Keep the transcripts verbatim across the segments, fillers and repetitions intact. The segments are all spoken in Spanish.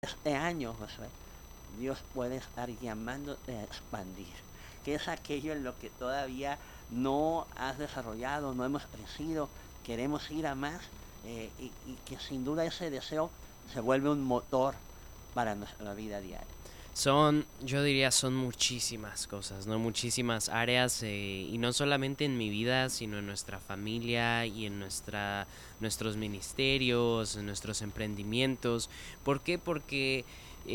este año, Josué, Dios puede estar llamándote a expandir. ¿Qué es aquello en lo que todavía no has desarrollado, no hemos crecido, queremos ir a más? Eh, y, y que sin duda ese deseo se vuelve un motor para nuestra vida diaria. Son, yo diría, son muchísimas cosas, ¿no? Muchísimas áreas eh, y no solamente en mi vida, sino en nuestra familia y en nuestra, nuestros ministerios, en nuestros emprendimientos. ¿Por qué? Porque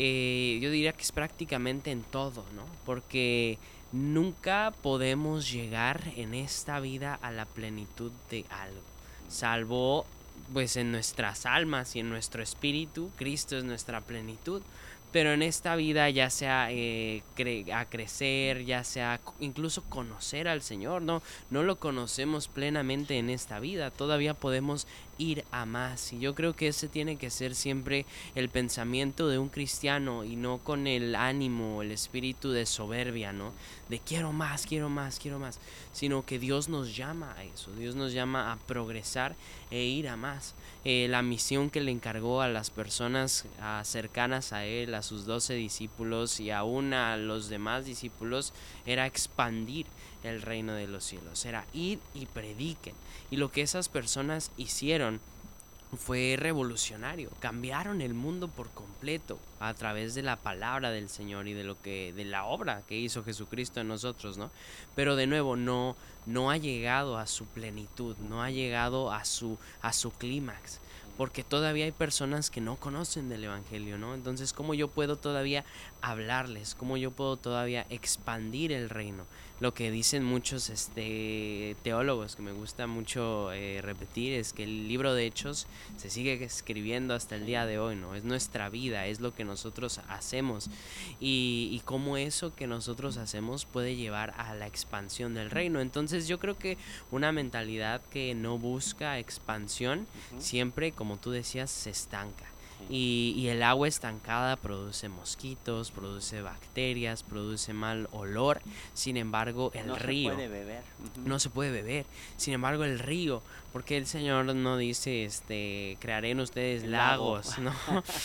eh, yo diría que es prácticamente en todo, ¿no? Porque nunca podemos llegar en esta vida a la plenitud de algo, salvo pues en nuestras almas y en nuestro espíritu. Cristo es nuestra plenitud, pero en esta vida, ya sea eh, cre- a crecer, ya sea co- incluso conocer al Señor, no, no lo conocemos plenamente en esta vida, todavía podemos ir a más. Y yo creo que ese tiene que ser siempre el pensamiento de un cristiano, y no con el ánimo, el espíritu de soberbia, ¿no? De quiero más, quiero más, quiero más, sino que Dios nos llama a eso, Dios nos llama a progresar e ir a más. Eh, la misión que le encargó a las personas ah, cercanas a él, a sus doce discípulos y aún a los demás discípulos, era expandir el reino de los cielos, era ir y prediquen. Y lo que esas personas hicieron fue revolucionario, cambiaron el mundo por completo a través de la palabra del Señor y de lo que de la obra que hizo Jesucristo en nosotros, ¿no? Pero de nuevo no no ha llegado a su plenitud, no ha llegado a su a su clímax, porque todavía hay personas que no conocen del evangelio, ¿no? Entonces, ¿cómo yo puedo todavía hablarles? ¿Cómo yo puedo todavía expandir el reino? Lo que dicen muchos este teólogos, que me gusta mucho eh, repetir, es que el libro de Hechos se sigue escribiendo hasta el día de hoy, ¿no? Es nuestra vida, es lo que nosotros hacemos, y, y cómo eso que nosotros hacemos puede llevar a la expansión del reino. Entonces yo creo que una mentalidad que no busca expansión Ujú. siempre, como tú decías, se estanca. Sí. Y, y el agua estancada produce mosquitos, produce bacterias, produce mal olor. Sin embargo, el No se río puede beber. Ujú. no se puede beber. Sin embargo, el río, porque el Señor no dice, este, crearé en ustedes El lago. lagos, ¿no?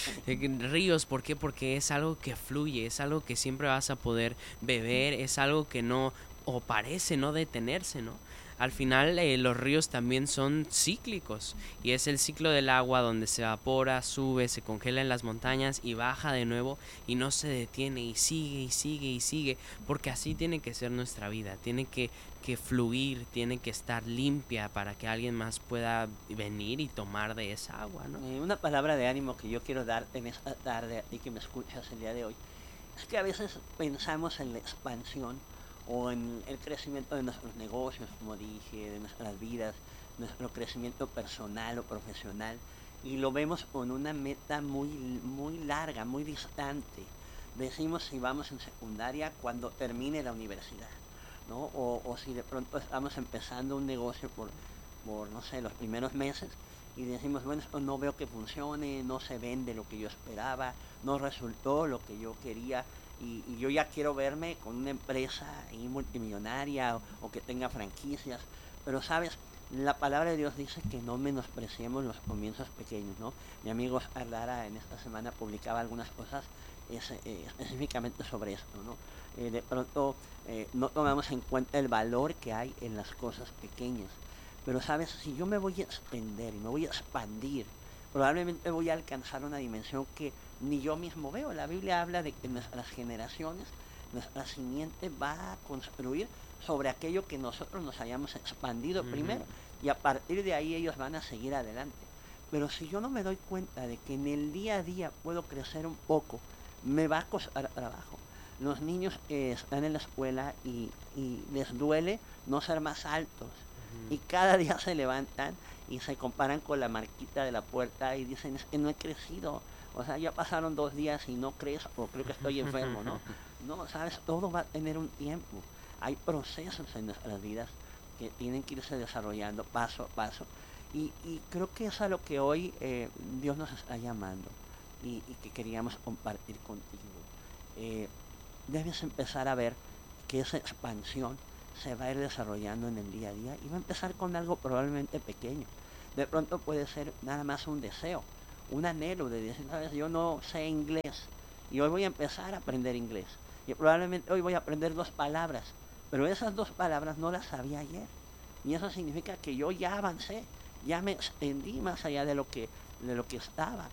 Ríos, ¿por qué? Porque es algo que fluye, es algo que siempre vas a poder beber, es algo que no, o parece no detenerse, ¿no? Al final eh, los ríos también son cíclicos, y es el ciclo del agua donde se evapora, sube, se congela en las montañas y baja de nuevo y no se detiene y sigue y sigue y sigue, porque así tiene que ser nuestra vida, tiene que que fluir, tiene que estar limpia para que alguien más pueda venir y tomar de esa agua, ¿no? Eh, una palabra de ánimo que yo quiero darte en esta tarde a ti que me escuchas el día de hoy es que a veces pensamos en la expansión o en el crecimiento de nuestros negocios, como dije, de nuestras vidas, nuestro crecimiento personal o profesional, y lo vemos con una meta muy, muy larga, muy distante. Decimos si vamos en secundaria cuando termine la universidad, ¿no? O, o si de pronto estamos empezando un negocio por, por, no sé, los primeros meses y decimos, bueno, esto no veo que funcione, no se vende lo que yo esperaba, no resultó lo que yo quería y, y yo ya quiero verme con una empresa ahí multimillonaria o, o que tenga franquicias. Pero sabes, la palabra de Dios dice que no menospreciemos los comienzos pequeños, ¿no? Mi amigo Oscar Lara en esta semana publicaba algunas cosas es, eh, específicamente sobre esto, ¿no? Eh, de pronto eh, no tomamos en cuenta el valor que hay en las cosas pequeñas. Pero sabes, si yo me voy a extender y me voy a expandir, probablemente voy a alcanzar una dimensión que ni yo mismo veo. La Biblia habla de que nuestras generaciones, nuestra simiente va a construir sobre aquello que nosotros nos hayamos expandido Ujú. primero y a partir de ahí ellos van a seguir adelante. Pero si yo no me doy cuenta de que en el día a día puedo crecer un poco, me va a costar trabajo. Los niños eh, están en la escuela y, y les duele no ser más altos. Ujú. Y cada día se levantan y se comparan con la marquita de la puerta y dicen, es que no he crecido. O sea, ya pasaron dos días y no crezco, creo que estoy enfermo, ¿no? No, sabes, todo va a tener un tiempo. Hay procesos en nuestras vidas que tienen que irse desarrollando paso a paso. Y, y creo que es a lo que hoy eh, Dios nos está llamando y, y que queríamos compartir contigo. Eh, Debes empezar a ver que esa expansión se va a ir desarrollando en el día a día y va a empezar con algo probablemente pequeño. De pronto puede ser nada más un deseo, un anhelo de decir, sabes, yo no sé inglés y hoy voy a empezar a aprender inglés. Y probablemente hoy voy a aprender dos palabras, pero esas dos palabras no las sabía ayer. Y eso significa que yo ya avancé, ya me extendí más allá de lo que, de lo que estaba.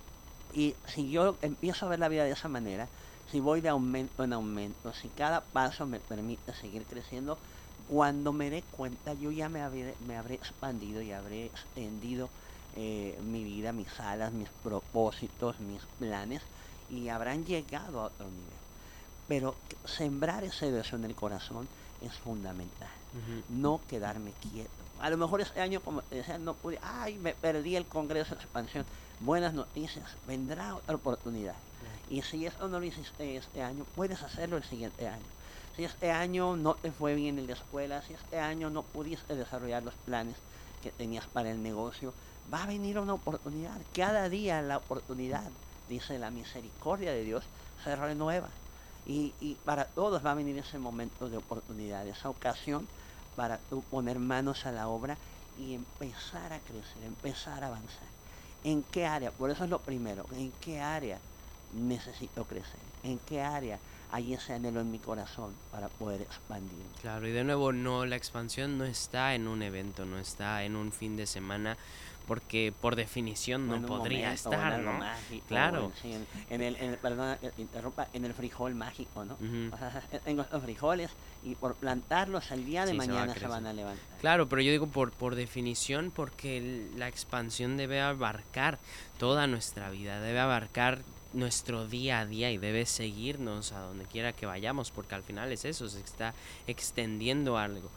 Y si yo empiezo a ver la vida de esa manera, si voy de aumento en aumento, si cada paso me permite seguir creciendo, cuando me dé cuenta yo ya me habré, me habré expandido y habré extendido eh, mi vida, mis alas, mis propósitos, mis planes y habrán llegado a otro nivel. Pero sembrar ese deseo en el corazón es fundamental. Ujú. No quedarme quieto. A lo mejor este año, como te decía, no pude, ay, me perdí el Congreso de Expansión. Buenas noticias, vendrá otra oportunidad. Y si eso no lo hiciste este año, puedes hacerlo el siguiente año. Si este año no te fue bien en la escuela, si este año no pudiste desarrollar los planes que tenías para el negocio, va a venir una oportunidad. Cada día la oportunidad, dice la misericordia de Dios, se renueva. Y, y para todos va a venir ese momento de oportunidad, esa ocasión para tú poner manos a la obra y empezar a crecer, empezar a avanzar. ¿En qué área? Por eso es lo primero. ¿En qué área necesito crecer? ¿En qué área hay ese anhelo en mi corazón para poder expandir? Claro, y de nuevo, no, la expansión no está en un evento, no está en un fin de semana, porque por definición O no en un podría momento, o en estar, algo ¿no? mágico, o Claro. en, sí, en, en el, en el- perdona que te interrumpa, en el frijol mágico, ¿no? Ujú. O sea, tengo estos frijoles y por plantarlos el día de Sí, se va a mañana se crecer. van a levantar. Claro, pero yo digo por, por definición, porque el- la expansión debe abarcar toda nuestra vida, debe abarcar nuestro día a día y debe seguirnos a donde quiera que vayamos, porque al final es eso, se está extendiendo algo.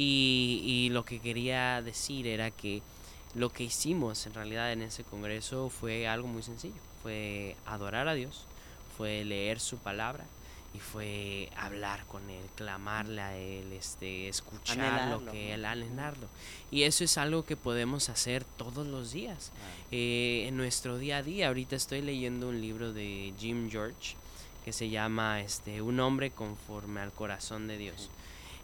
Y, y lo que quería decir era que lo que hicimos en realidad en ese congreso fue algo muy sencillo, fue adorar a Dios, fue leer su palabra y fue hablar con él, clamarle a él, este, escuchar lo Anhelarlo, que ¿no? él, Ujú. anhelarlo. Y eso es algo que podemos hacer todos los días, Claro. eh, en nuestro día a día. Ahorita estoy leyendo un libro de Jim George que se llama este, Un hombre conforme al corazón de Sí. Dios.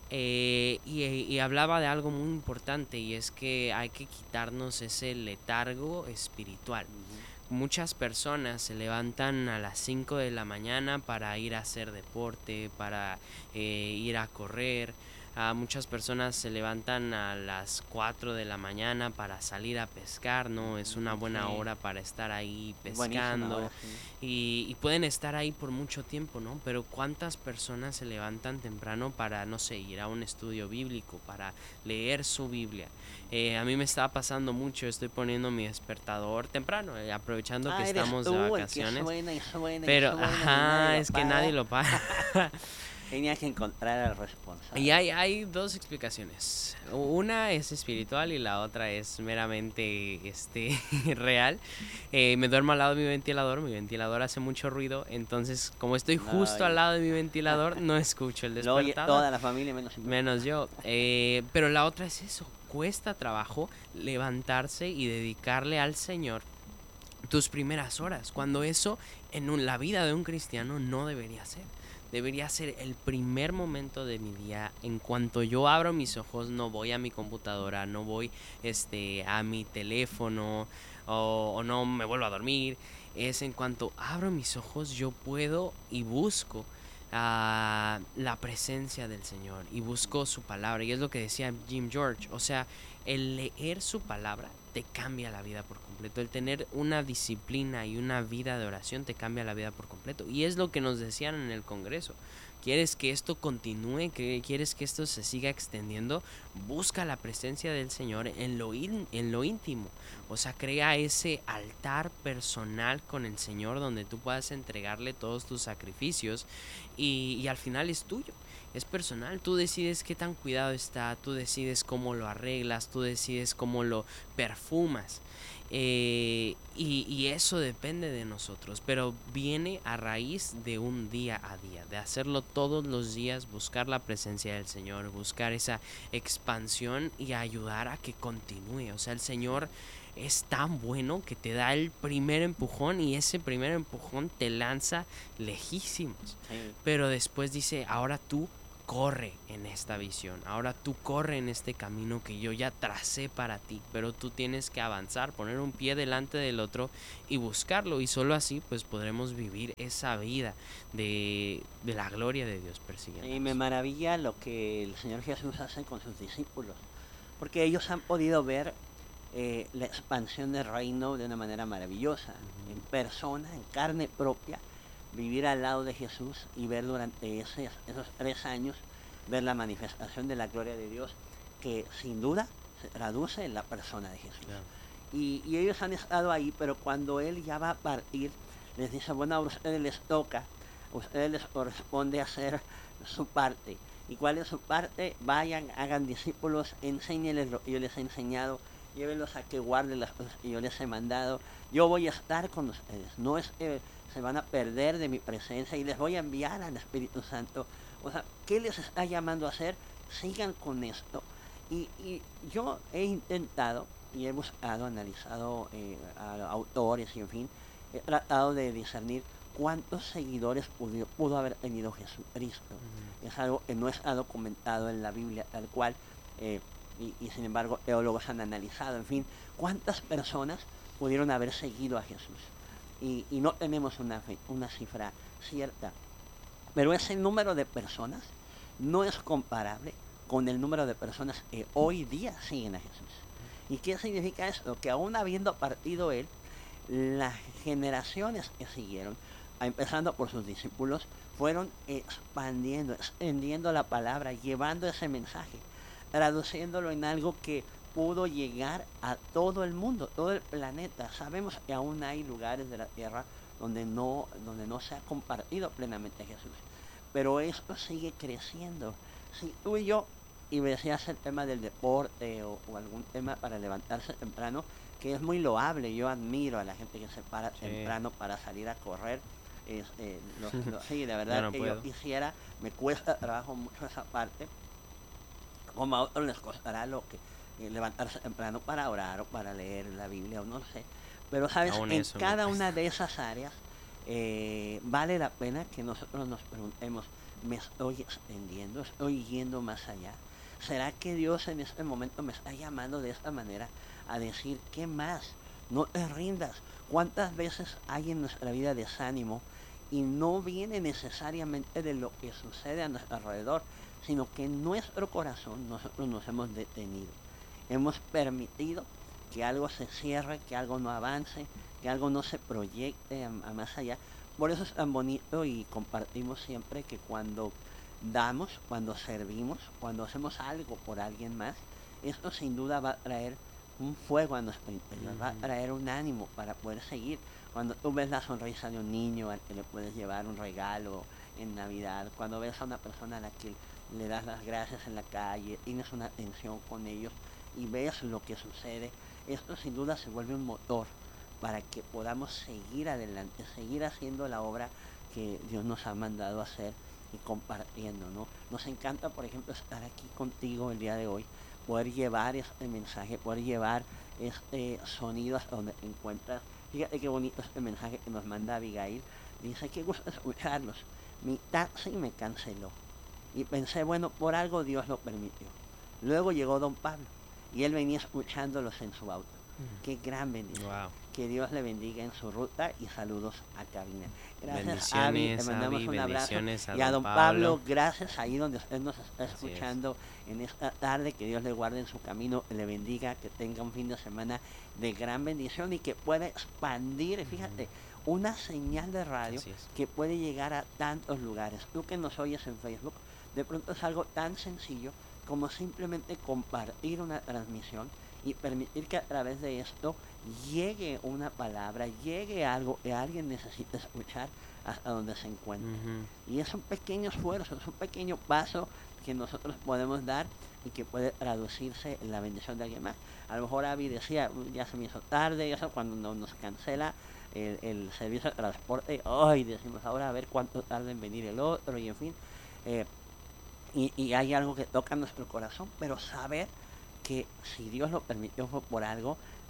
Eh, y, y hablaba de algo muy importante, y es que hay que quitarnos ese letargo espiritual. Ujú. Muchas personas se levantan a las cinco de la mañana para ir a hacer deporte, para eh, ir a correr. Ah, muchas personas se levantan a las cuatro de la mañana para salir a pescar, ¿no? Es una Ujú, buena sí, hora para estar ahí es buenísima ahora pescando, sí. y, y pueden estar ahí por mucho tiempo, ¿no? Pero ¿cuántas personas se levantan temprano para, no sé, ir a un estudio bíblico, para leer su Biblia? Eh, a mí me está pasando mucho, estoy poniendo mi despertador temprano, eh, aprovechando que Ah, eres estamos de tú el que vacaciones. suena y suena y Pero, suena y nadie ajá, lo es que nadie paga. lo paga. Tenía que encontrar al Y responsable. hay, hay dos explicaciones. Una es espiritual y la otra es meramente este, real. Eh, me duermo al lado de mi ventilador, mi ventilador hace mucho ruido, entonces como estoy justo al Ay, lado de mi ventilador, no escucho el lo oye despertador, toda la familia menos tú. menos yo. Eh, pero la otra es eso, cuesta trabajo levantarse y dedicarle al Señor tus primeras horas, cuando eso en un- la vida de un cristiano no debería ser. Debería ser el primer momento de mi día. En cuanto yo abro mis ojos, no voy a mi computadora, no voy este, a mi teléfono, o, o no me vuelvo a dormir. Es en cuanto abro mis ojos, yo puedo y busco ah, la presencia del Señor y busco su palabra. Y es lo que decía Jim George. O sea, el leer su palabra te cambia la vida por completo. El tener una disciplina y una vida de oración te cambia la vida por completo. Y es lo que nos decían en el Congreso. ¿Quieres que esto continúe? ¿Quieres que esto se siga extendiendo? Busca la presencia del Señor en lo, in, en lo íntimo. O sea, crea ese altar personal con el Señor donde tú puedas entregarle todos tus sacrificios y, y al final es tuyo. Es personal, tú decides qué tan cuidado está, tú decides cómo lo arreglas, tú decides cómo lo perfumas. Eh, y, y eso depende de nosotros, pero viene a raíz de un día a día, de hacerlo todos los días, buscar la presencia del Señor, buscar esa expansión y ayudar a que continúe. O sea, el Señor es tan bueno que te da el primer empujón y ese primer empujón te lanza lejísimos. Sí. Pero después dice, ahora tú corre en esta visión, ahora tú corre en este camino que yo ya tracé para ti, pero tú tienes que avanzar, poner un pie delante del otro y buscarlo, y solo así pues podremos vivir esa vida de, de la gloria de Dios Y me persiguiéndonos. maravilla lo que el Señor Jesús hace con sus discípulos, porque ellos han podido ver eh, la expansión del reino de una manera maravillosa, en Ujú. persona, en carne propia, vivir al lado de Jesús y ver durante ese- esos tres años, ver la manifestación de la gloria de Dios, que sin duda se traduce en la persona de Jesús. Claro. Y, y ellos han estado ahí, pero cuando Él ya va a partir, les dice, bueno, a ustedes les toca, a ustedes les corresponde hacer su parte. ¿Y cuál es su parte? Vayan, hagan discípulos, enséñenles lo que yo les he enseñado, llévenlos a que guarden las cosas que yo les he mandado. Yo voy a estar con ustedes, no es que se van a perder de mi presencia y les voy a enviar al Espíritu Santo. O sea, ¿qué les está llamando a hacer? Sigan con esto. Y, y yo he intentado y he buscado, analizado eh, a autores y en fin, he tratado de discernir cuántos seguidores pudo, pudo haber tenido Jesucristo. Ujú. Es algo que no está documentado en la Biblia tal cual, eh, y, y sin embargo teólogos han analizado, en fin, cuántas personas pudieron haber seguido a Jesús. Y, y no tenemos una, fe- una cifra cierta, pero ese número de personas no es comparable con el número de personas que hoy día siguen a Jesús. ¿Y qué significa esto? Que aún habiendo partido Él, las generaciones que siguieron, a- empezando por sus discípulos, fueron expandiendo, extendiendo la palabra, llevando ese mensaje, traduciéndolo en algo que pudo llegar a todo el mundo, todo el planeta. Sabemos que aún hay lugares de la tierra donde no, donde no se ha compartido plenamente Jesús. Pero esto sigue creciendo. Si tú y yo, y me decías el tema del deporte o, o algún tema para levantarse temprano, que es muy loable, yo admiro a la gente que se para Sí. temprano para salir a correr. Este, los, los- sí, de Yo verdad no que yo puedo. quisiera, me cuesta trabajo mucho esa parte, como a otros les costará lo que eh, levantarse temprano para orar o para leer la Biblia o no sé. Pero sabes, Aún en eso me cada cuesta. una de esas áreas eh, vale la pena que nosotros nos preguntemos, ¿me estoy extendiendo? ¿Estoy yendo más allá? ¿Será que Dios en este momento me está llamando de esta manera a decir, ¿qué más? No te rindas. ¿Cuántas veces hay en nuestra vida desánimo y no viene necesariamente de lo que sucede a nuestro alrededor, sino que en nuestro corazón nosotros nos hemos detenido? Hemos permitido que algo se cierre, que algo no avance, que algo no se proyecte a, a más allá. Por eso es tan bonito y compartimos siempre que cuando damos, cuando servimos, cuando hacemos algo por alguien más, esto sin duda va a traer un fuego a nuestro interior, va a Ujú. traer un ánimo para poder seguir. Cuando tú ves la sonrisa de un niño al que le puedes llevar un regalo en Navidad, cuando ves a una persona a la que le das las gracias en la calle, tienes una atención con ellos y ves lo que sucede, esto sin duda se vuelve un motor para que podamos seguir adelante, seguir haciendo la obra que Dios nos ha mandado a hacer y compartiendo, ¿no? Nos encanta, por ejemplo, estar aquí contigo el día de hoy, poder llevar este mensaje, poder llevar este sonido hasta donde te encuentras. Fíjate qué bonito este mensaje que nos manda Abigail. Dice que gusta escucharlos. Mi taxi me canceló. Y pensé, bueno, por algo Dios lo permitió. Luego llegó don Pablo y él venía escuchándolos en su auto. Qué gran bendición. Wow. Que Dios le bendiga en su ruta y saludos a cabina. Gracias, Avi, te Bendiciones, mandamos Abby. un abrazo. Bendiciones a Y a don don Pablo. Pablo, gracias ahí donde usted nos está Así es. escuchando en esta tarde. Que Dios le guarde en su camino, le bendiga, que tenga un fin de semana de gran bendición y que pueda expandir, fíjate, Ujú. una señal de radio Así es. que puede llegar a tantos lugares. Tú que nos oyes en Facebook, de pronto es algo tan sencillo como simplemente compartir una transmisión y permitir que a través de esto llegue una palabra, llegue algo que alguien necesita escuchar hasta donde se encuentre. Ujú. Y es un pequeño esfuerzo, es un pequeño paso que nosotros podemos dar y que puede traducirse en la bendición de alguien más. A lo mejor Avi decía, "Uy, ya se me hizo tarde", eso cuando no- nos cancela el, el servicio de transporte, hoy decimos ahora a ver cuánto tarda en venir el otro y en fin. eh, y, y hay algo que toca nuestro corazón, pero saber que si Dios lo permitió fue por algo,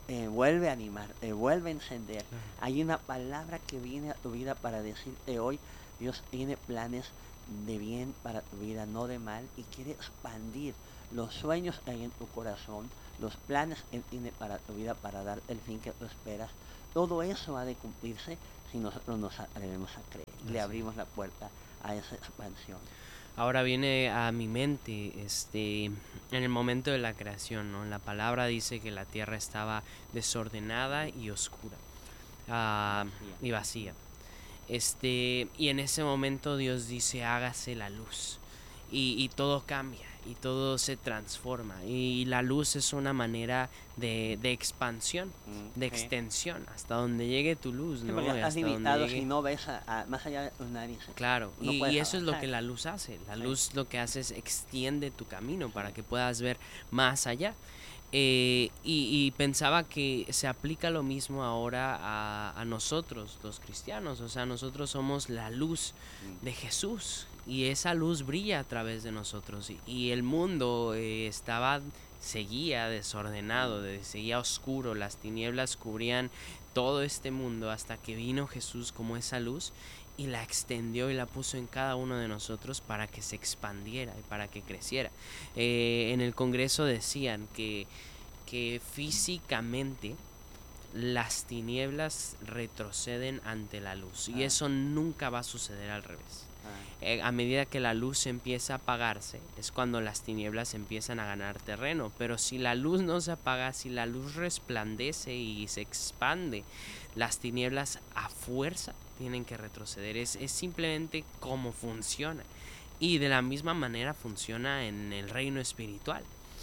eh, vuelve a animar, te vuelve a encender. Claro. Hay una palabra que viene a tu vida para decirte hoy, Dios tiene planes de bien para tu vida, no de mal, y quiere expandir los sueños que hay en tu corazón, los planes que Él tiene para tu vida, para darte el fin que tú esperas. Todo eso ha de cumplirse si nosotros nos atrevemos a creer, le Así abrimos la puerta a esa expansión. Ahora viene a mi mente, este, en el momento de la creación, ¿no? La palabra dice que la tierra estaba desordenada y oscura, ah, Vacía. y vacía. Este, y en ese momento Dios dice, hágase la luz. Y, y todo cambia y todo se transforma. Y la luz es una manera de, de expansión, Mm, de sí. extensión, hasta donde llegue tu luz, Sí, porque ¿no? Y estás hasta donde limitado si llegue. no ves a- a- más allá de tus narices. Claro, No y, puedes y eso es lo que avanzar. la luz hace. La Sí, luz lo que hace es extiende tu camino para sí. que puedas ver más allá. Eh, y, y pensaba que se aplica lo mismo ahora a, a nosotros, los cristianos. O sea, nosotros somos la luz Mm, de Jesús y esa luz brilla a través de nosotros. Y, y el mundo eh, estaba, seguía desordenado, mm, de- seguía oscuro, las tinieblas cubrían todo este mundo hasta que vino Jesús como esa luz y la extendió y la puso en cada uno de nosotros para que se expandiera y para que creciera. Eh, en el Congreso decían que, que físicamente las tinieblas retroceden ante la luz y ah, eso nunca va a suceder al revés. ah, Eh, a medida que la luz empieza a apagarse es cuando las tinieblas empiezan a ganar terreno, pero si la luz no se apaga, si la luz resplandece y se expande, las tinieblas a fuerza tienen que retroceder. Es, es simplemente cómo funciona. Y de la misma manera funciona en el reino espiritual.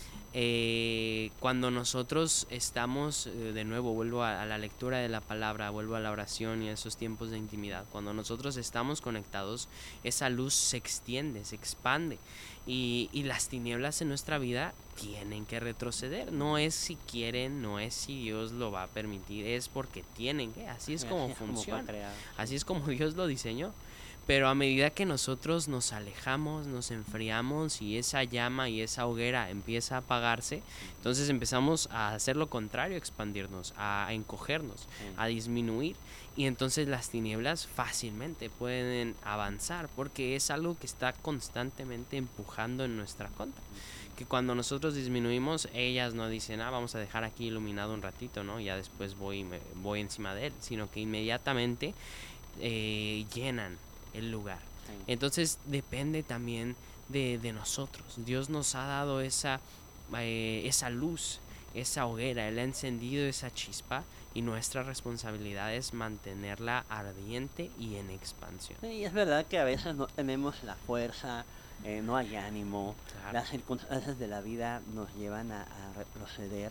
Eh, cuando nosotros estamos, eh, de nuevo, vuelvo a, a la lectura de la palabra, vuelvo a la oración y a esos tiempos de intimidad, cuando nosotros estamos conectados, esa luz se extiende, se expande y, y las tinieblas en nuestra vida tienen que retroceder. No es si quieren, no es si Dios lo va a permitir, es porque tienen que, así es sí, como así es como fue funciona, creado. Sí. así es como Dios lo diseñó. Pero a medida que nosotros nos alejamos, nos enfriamos y esa llama y esa hoguera empieza a apagarse, entonces empezamos a hacer lo contrario, a expandirnos, a encogernos, Sí. a disminuir. Y entonces las tinieblas fácilmente pueden avanzar porque es algo que está constantemente empujando en nuestra contra. Que cuando nosotros disminuimos, ellas no dicen, ah, vamos a dejar aquí iluminado un ratito, ¿no? Ya después voy, me, voy encima de él, sino que inmediatamente eh, llenan el lugar. Sí. Entonces depende también de, de nosotros. Dios nos ha dado esa, eh, esa luz, esa hoguera, Él ha encendido esa chispa y nuestra responsabilidad es mantenerla ardiente y en expansión. Sí, es verdad que a veces no tenemos la fuerza, eh, no hay ánimo, Claro. las circunstancias de la vida nos llevan a, a retroceder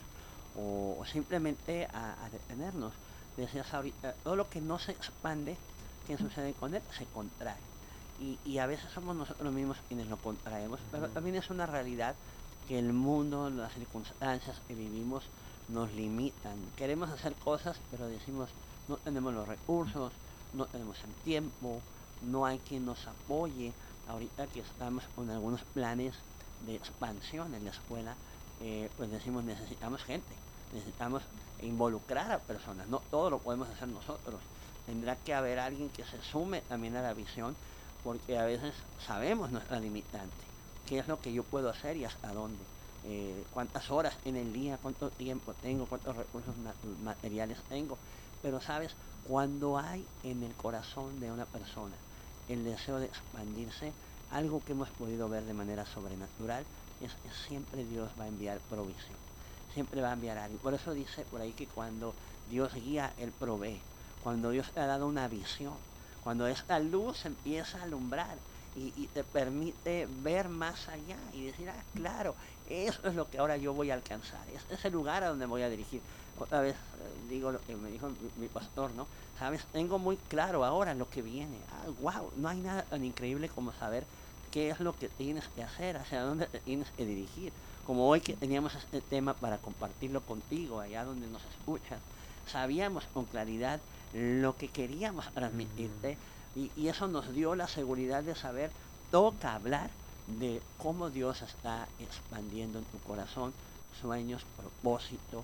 o, o simplemente a, a detenernos. Decías ahorita, todo lo que no se expande, ¿qué sucede con él? Se contrae. Y, y a veces somos nosotros mismos quienes lo contraemos, pero Ujú. también es una realidad que el mundo, las circunstancias que vivimos nos limitan. Queremos hacer cosas, pero decimos, no tenemos los recursos, no tenemos el tiempo, no hay quien nos apoye. Ahorita que estamos con algunos planes de expansión en la escuela, eh, pues decimos, necesitamos gente, necesitamos involucrar a personas, no todo lo podemos hacer nosotros. Tendrá que haber alguien que se sume también a la visión, porque a veces sabemos nuestra limitante, qué es lo que yo puedo hacer y hasta dónde. Eh, cuántas horas en el día, cuánto tiempo tengo, cuántos recursos ma- materiales tengo. Pero sabes, cuando hay en el corazón de una persona el deseo de expandirse, algo que hemos podido ver de manera sobrenatural es que siempre Dios va a enviar provisión, siempre va a enviar algo. Por eso dice por ahí que cuando Dios guía, Él provee. Cuando Dios te ha dado una visión, cuando esta luz empieza a alumbrar y, y te permite ver más allá y decir, ah, claro, eso es lo que ahora yo voy a alcanzar, es ese lugar a donde me voy a dirigir. Otra vez eh, digo lo que me dijo mi, mi pastor, ¿no? Sabes, tengo muy claro ahora lo que viene. Ah, wow, no hay nada tan increíble como saber qué es lo que tienes que hacer, hacia dónde te tienes que dirigir. Como hoy que teníamos este tema para compartirlo contigo, allá donde nos escuchas, sabíamos con claridad lo que queríamos transmitirte y, y eso nos dio la seguridad de saber, toca hablar de cómo Dios está expandiendo en tu corazón sueños, propósito,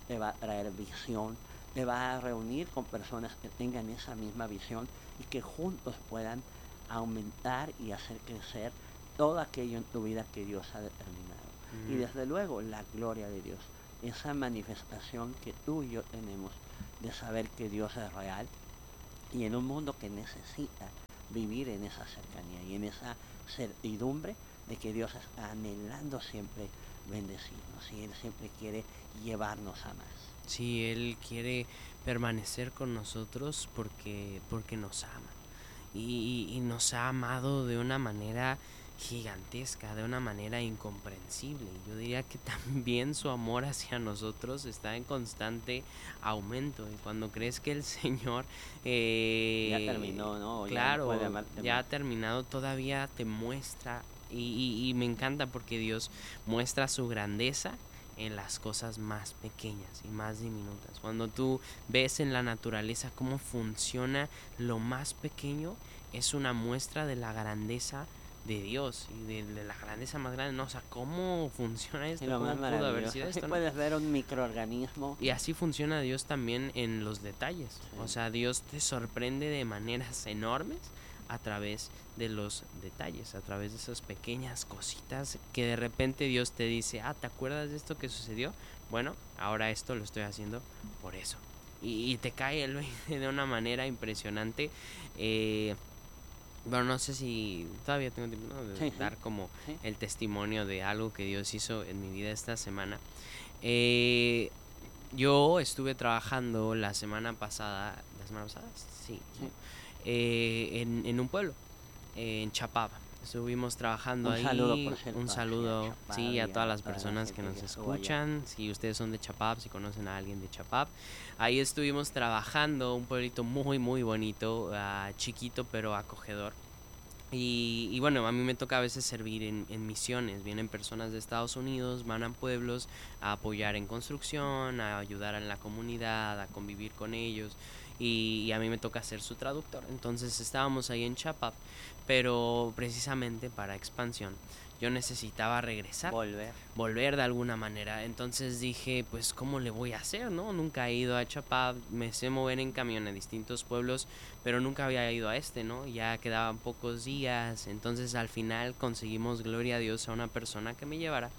te va a traer visión, te va a reunir con personas que tengan esa misma visión y que juntos puedan aumentar y hacer crecer todo aquello en tu vida que Dios ha determinado. Y Mm, desde luego la gloria de Dios, esa manifestación que tú y yo tenemos de saber que Dios es real y en un mundo que necesita vivir en esa cercanía y en esa certidumbre de que Dios está anhelando siempre bendecirnos y Él siempre quiere llevarnos a más. sí, Él quiere permanecer con nosotros porque, porque nos ama. Y, y nos ha amado de una manera gigantesca, de una manera incomprensible. Yo diría que también su amor hacia nosotros está en constante aumento. Y cuando crees que el Señor, Ya eh, terminó, ¿no? O ya no puede claro, amarte ya más. ha terminado, todavía te muestra. Y, y- y me encanta porque Dios muestra su grandeza en las cosas más pequeñas y más diminutas. Cuando tú ves en la naturaleza cómo funciona lo más pequeño, es una muestra de la grandeza de Dios y de, de la grandeza más grande, ¿no? O sea, ¿cómo funciona Y esto? lo más ¿Cómo pudo haber maravilloso, sido así esto, no? puedes ver un microorganismo. Y así funciona Dios también en los detalles. O Sí. sea, Dios te sorprende de maneras enormes a través de los detalles, a través de esas pequeñas cositas que de repente Dios te dice, ah, ¿te acuerdas de esto que sucedió? Bueno, ahora esto lo estoy haciendo por eso. Y, y te cae el veinte de una manera impresionante. Eh, bueno, no sé si todavía tengo tiempo, ¿no? De Sí, sí, dar como sí. el testimonio de algo que Dios hizo en mi vida esta semana. Eh, yo estuve trabajando la semana pasada, ¿la semana pasada? Sí, ¿no? Sí. Eh, en, en un pueblo, eh, en Chapab. Estuvimos trabajando Un saludo, ahí. por Un cierto, hacia saludo, Chapar sí, a y todas a las toda la personas que gente que nos estuvo allá. escuchan. Si ustedes son de Chapab, si conocen a alguien de Chapab. Ahí estuvimos trabajando, un pueblito muy, muy bonito, ah, chiquito pero acogedor. Y, y bueno, a mí me toca a veces servir en, en misiones. Vienen personas de Estados Unidos, van a pueblos a apoyar en construcción, a ayudar en la comunidad, a convivir con ellos. Y, y a mí me toca ser su traductor. Entonces estábamos ahí en Chapap, pero precisamente para expansión yo necesitaba regresar, Volver. volver de alguna manera. Entonces dije, pues, ¿cómo le voy a hacer, no? Nunca he ido a Chapab, me sé mover en camión a distintos pueblos, pero nunca había ido a este, ¿no? Ya quedaban pocos días, entonces al final conseguimos, gloria a Dios, a una persona que me llevara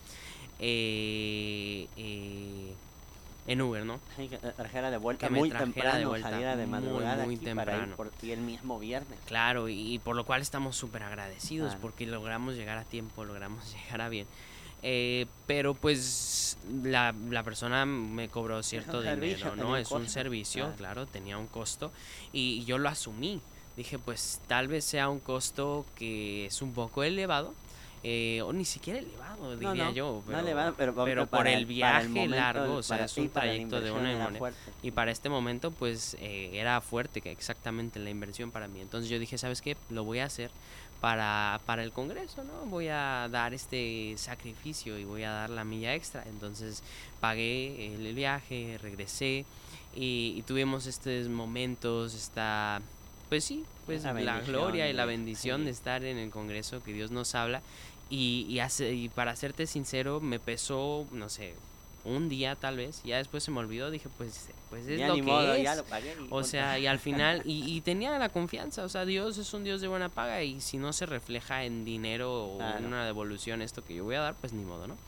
eh, eh, en Uber, ¿no? Sí, que te trajera de vuelta Que me muy trajera de temprano, vuelta saliera de muy, madrugada muy aquí para ir temprano. por ti el mismo viernes. Claro, y, y por lo cual estamos súper agradecidos Claro. porque logramos llegar a tiempo, logramos llegar a bien. Eh, pero pues la, la persona me cobró Es un cierto servicio, dinero, tenía ¿no? un Es un costo. servicio, Claro. claro, tenía un costo y yo lo asumí. Dije, pues tal vez sea un costo que es un poco elevado, eh, o ni siquiera elevado, No, diría no, yo, no le pero, va, pero pero pa- por para el el, para el viaje momento, largo, el- o sea, para es ti, un para la trayecto de inversión una era hora. fuerte. Y para este momento, pues eh, era fuerte, que exactamente la inversión para mí. Entonces yo dije, ¿sabes qué? Lo voy a hacer para, para el Congreso, ¿no? Voy a dar este sacrificio y voy a dar la milla extra. Entonces pagué el viaje, regresé y, y tuvimos estos momentos, esta, pues sí, pues La la bendición gloria y la de, bendición de sí, estar en el Congreso, que Dios nos habla. Y, y, hace, y para serte sincero, me pesó, no sé, un día tal vez, ya después se me olvidó, dije, pues, pues es ya lo ni modo, que ya es. lo pagué y O punto. sea, y al final, y, y tenía la confianza, o sea, Dios es un Dios de buena paga y si no se refleja en dinero o en Claro. una devolución esto que yo voy a dar, pues ni modo, ¿no?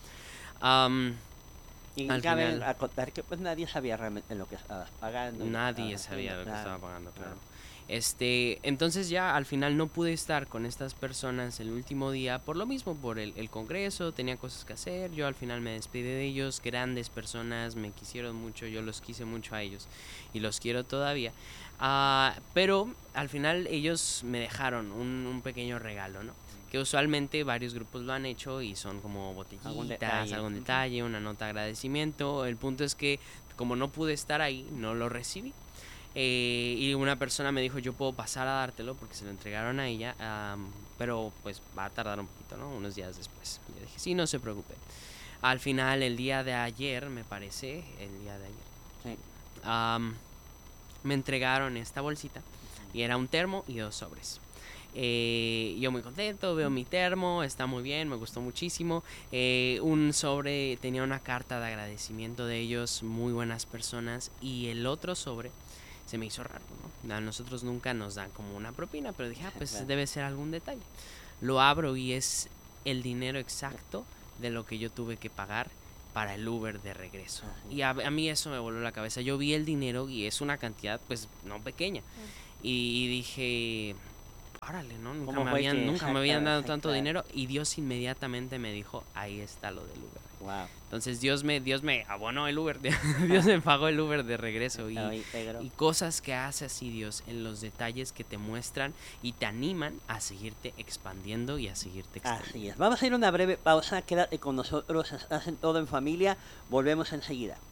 Am, Y al cabe final, acotar que pues nadie sabía realmente lo que estabas pagando y lo que nadie estabas sabía haciendo, lo que claro, estaba pagando, claro. claro. Este, entonces ya al final no pude estar con estas personas el último día por lo mismo, por el, el congreso, tenía cosas que hacer, yo al final me despedí de ellos, grandes personas, me quisieron mucho, yo los quise mucho a ellos y los quiero todavía. Ah, pero al final ellos me dejaron un, un pequeño regalo, ¿no? Que usualmente varios grupos lo han hecho y son como Algún botellitas, detalle. algún Ujú. detalle, una nota de agradecimiento. El punto es que como no pude estar ahí, no lo recibí. Eh, y una persona me dijo, yo puedo pasar a dártelo porque se lo entregaron a ella, am, pero pues va a tardar un poquito, ¿no? Unos días después. Yo dije, sí, no se preocupe. Al final, el día de ayer, me parece, el día de ayer, Sí. am, me entregaron esta bolsita y Ujú. era un termo y dos sobres. Eh, yo muy contento, veo mi termo, está muy bien, me gustó muchísimo. Eh, un sobre tenía una carta de agradecimiento de ellos, muy buenas personas. Y el otro sobre se me hizo raro, ¿no? A nosotros nunca nos dan como una propina, pero dije, ah, pues Claro. debe ser algún detalle. Lo abro y es el dinero exacto de lo que yo tuve que pagar para el Uber de regreso. Así Y a, a mí eso me voló la cabeza. Yo vi el dinero y es una cantidad pues no pequeña. Y dije, órale, ¿no? Nunca ¿Cómo me fue habían, que nunca me habían exacta, dado sí, tanto claro? dinero. Y Dios inmediatamente me dijo, ahí está lo del Uber. Wow. Entonces Dios me, Dios me abonó el Uber, de- Dios me pagó el Uber de regreso. Y, Estaba íntegro. y cosas que hace así Dios en los detalles que te muestran y te animan a seguirte expandiendo y a seguirte extendiendo. Así es. Vamos a ir a una breve pausa. Quédate con nosotros. Estás en Todo en Familia. Volvemos enseguida.